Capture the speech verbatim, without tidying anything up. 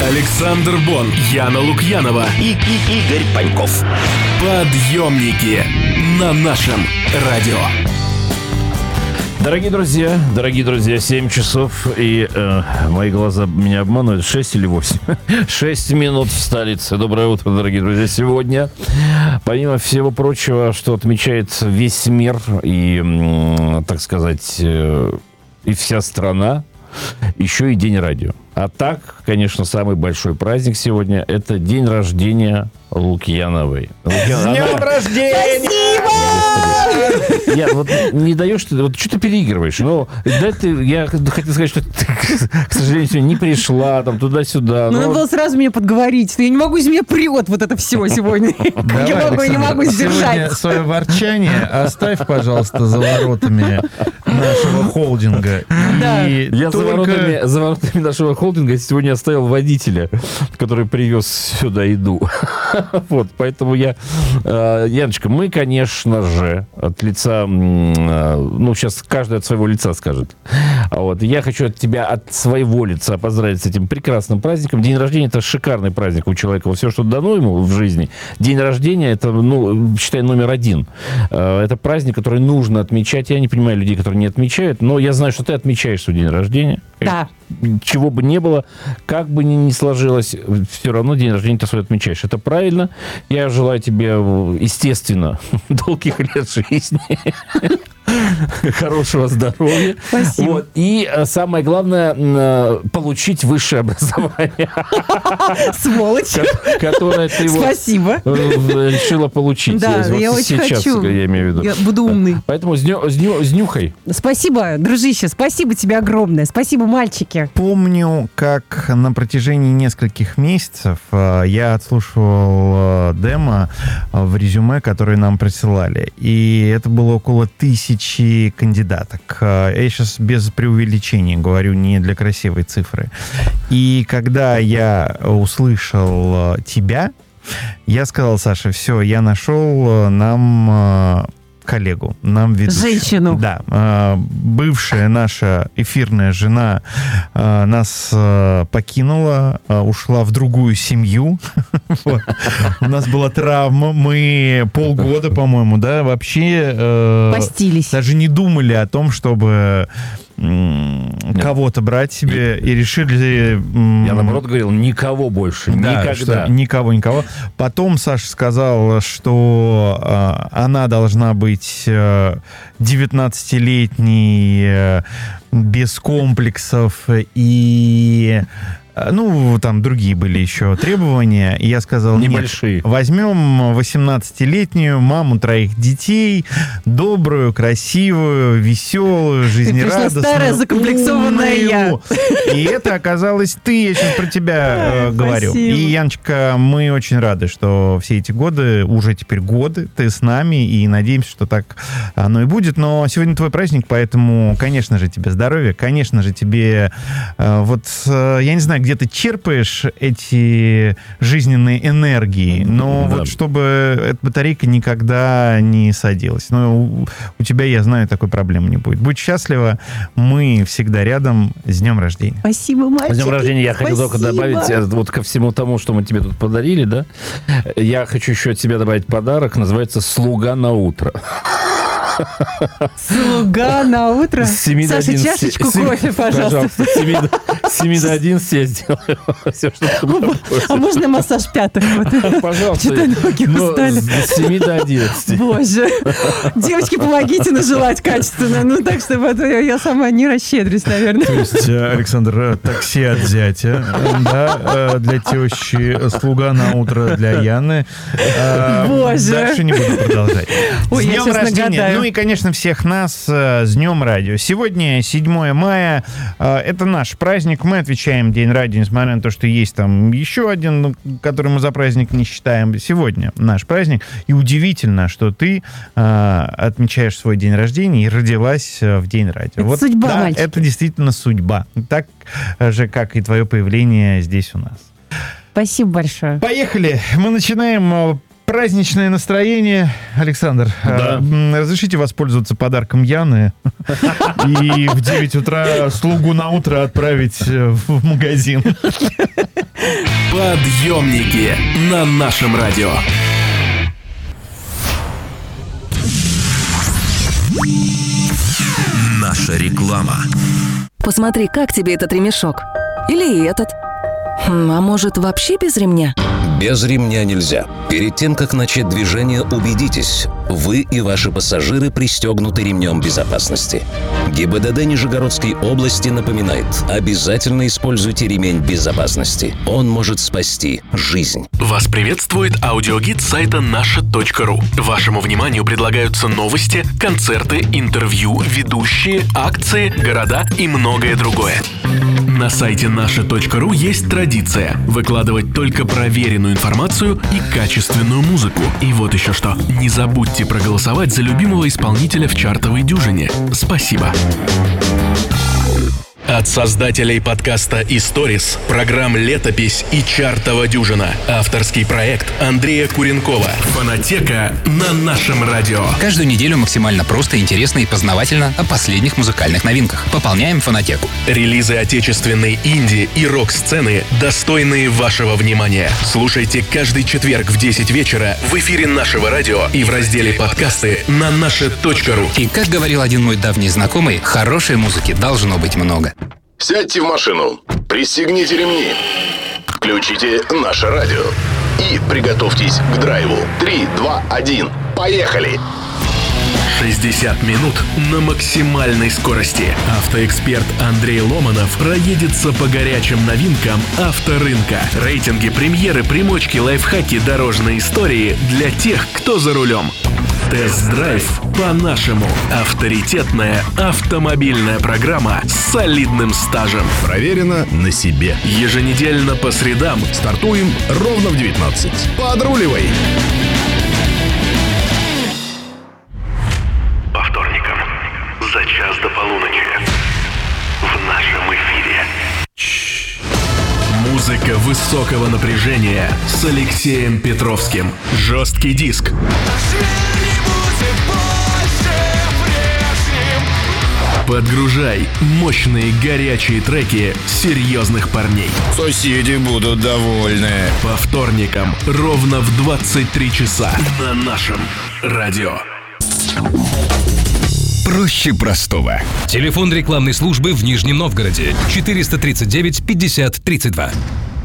Александр Бон, Яна Лукьянова и, и Игорь Паньков. Подъемники на нашем радио. Дорогие друзья, дорогие друзья, семь часов, и э, мои глаза меня обманывают, шесть или восемь? шесть минут в столице. Доброе утро, дорогие друзья. Сегодня, помимо всего прочего, что отмечает весь мир и, э, так сказать, э, и вся страна, еще и День радио. А так, конечно, самый большой праздник сегодня – это день рождения Лукьяновой. С днем рождения! Спасибо! Я вот не даешь, ты, вот что ты переигрываешь? Ну, да, ты, я хотел сказать, что ты, к сожалению, не пришла там туда-сюда. Ну, надо было сразу меня подговорить. Я не могу, из меня прет вот это все сегодня. Я могу, не могу сдержать. Свое ворчание оставь, пожалуйста, за воротами нашего холдинга. Я за воротами, за воротами нашего холдинга сегодня оставил водителя, который привез сюда еду. Вот, поэтому я... Яночка, мы, конечно же, от лица... Ну, сейчас каждый от своего лица скажет. Вот, я хочу от тебя, от своего лица поздравить с этим прекрасным праздником. День рождения – это шикарный праздник у человека. Все, что дано ему в жизни. День рождения – это, ну, считай, номер один. Это праздник, который нужно отмечать. Я не понимаю людей, которые не отмечают, но я знаю, что ты отмечаешь свой день рождения. Да. Чего бы ни было, как бы ни, ни сложилось, все равно день рождения ты свой отмечаешь. Это правильно. Я желаю тебе, естественно, долгих лет жизни, хорошего здоровья. Спасибо. Вот. И самое главное, получить высшее образование. Сволочь. Которое ты вот решила получить. Да, вот я очень сейчас, хочу. Я имею в виду. Я буду умный. Поэтому с, ню, с, ню, с нюхай. Спасибо, дружище, спасибо тебе огромное. Спасибо, мальчики. Помню, как на протяжении нескольких месяцев я отслушивал демо в резюме, которые нам присылали. И это было около тысячи кандидаток. Я сейчас без преувеличения говорю, не для красивой цифры. И когда я услышал тебя, я сказал: Саша, все, я нашел нам коллегу, нам ведущую. Женщину. Да. Бывшая наша эфирная жена нас покинула, ушла в другую семью. У нас была травма. Мы полгода, по-моему, да, вообще... Постились. Даже не думали о том, чтобы кого-то брать себе, и решили... Я, наоборот, говорил, никого больше, да, никогда. Никого, никого. Потом Саша сказал, что э, она должна быть э, девятнадцатилетней, э, без комплексов и... Ну, там другие были еще требования. И я сказал: небольшие. Нет, возьмем восемнадцатилетнюю маму троих детей, добрую, красивую, веселую, жизнерадостную. Ты старая, закомплексованная я. И это оказалось ты. Я сейчас про тебя э, говорю. И, Яночка, мы очень рады, что все эти годы, уже теперь годы, ты с нами, и надеемся, что так оно и будет. Но сегодня твой праздник, поэтому, конечно же, тебе здоровья, конечно же, тебе э, вот, э, я не знаю, где ты черпаешь эти жизненные энергии, но да. Вот чтобы эта батарейка никогда не садилась. Но у, у тебя, я знаю, такой проблемы не будет. Будь счастлива, мы всегда рядом. С днем рождения. Спасибо, мальчики. С днем рождения я Спасибо. хотел только добавить, вот ко всему тому, что мы тебе тут подарили, да, я хочу еще от себя добавить подарок, называется «Слуга на утро». Слуга на утро. Саша, чашечку кофе, пожалуйста. С семи до одиннадцати я сделаю все, что ты. А можно массаж пяток? Пожалуйста. Что-то ноги устали. С семи до одиннадцати. Боже. Девочки, помогите нажелать качественно. Ну, так, чтобы я сама не расщедрюсь, наверное. То есть, Александр, такси от зятя, да, для тещи, слуга на утро для Яны. Боже. Дальше не буду продолжать. Ой, с я днем сейчас рождения. нагадаю. Ну и, конечно, всех нас с Днем радио. Сегодня седьмое мая. Это наш праздник. Мы отвечаем День радио, несмотря на то, что есть там еще один, который мы за праздник не считаем. Сегодня наш праздник. И удивительно, что ты отмечаешь свой день рождения и родилась в День радио. Это вот, судьба, да, мальчик. Это действительно судьба. Так же, как и твое появление здесь у нас. Спасибо большое. Поехали. Мы начинаем праздничное настроение. Александр, да. э, разрешите воспользоваться подарком Яны и в девять утра слугу на утро отправить в магазин. Подъемники на нашем радио. Наша реклама. Посмотри, как тебе этот ремешок? Или этот? Хм, а может, вообще без ремня? Без ремня нельзя. Перед тем, как начать движение, убедитесь, вы и ваши пассажиры пристегнуты ремнем безопасности. ГИБДД Нижегородской области напоминает, обязательно используйте ремень безопасности. Он может спасти жизнь. Вас приветствует аудиогид сайта наша точка ру. Вашему вниманию предлагаются новости, концерты, интервью, ведущие, акции, города и многое другое. На сайте наша точка ру есть традиция выкладывать только проверенную информацию и качественную музыку. И вот еще что. Не забудьте проголосовать за любимого исполнителя в чартовой дюжине. Спасибо. От создателей подкаста «Историс», программ «Летопись» и «Чартова дюжина». Авторский проект Андрея Куренкова. Фонотека на нашем радио. Каждую неделю максимально просто, интересно и познавательно о последних музыкальных новинках. Пополняем фонотеку. Релизы отечественной инди и рок-сцены, достойные вашего внимания. Слушайте каждый четверг в десять вечера в эфире нашего радио и в разделе «Подкасты» на наша точка ру. И, как говорил один мой давний знакомый, хорошей музыки должно быть много. Сядьте в машину, пристегните ремни, включите наше радио и приготовьтесь к драйву. Три, два, один, поехали! шестьдесят минут на максимальной скорости. Автоэксперт Андрей Ломанов проедется по горячим новинкам авторынка. Рейтинги, премьеры, примочки, лайфхаки, дорожные истории для тех, кто за рулем. Тест-драйв по-нашему. Авторитетная автомобильная программа с солидным стажем. Проверено на себе. Еженедельно по средам. Стартуем ровно в девятнадцать. Подруливай! По вторникам за час до полуночи в нашем эфире. Музыка высокого напряжения с Алексеем Петровским. Жесткий диск. Подгружай мощные горячие треки серьезных парней. Соседи будут довольны. По вторникам ровно в двадцать три часа на нашем радио. Проще простого. Телефон рекламной службы в Нижнем Новгороде. четыреста тридцать девять пятьдесят тридцать два.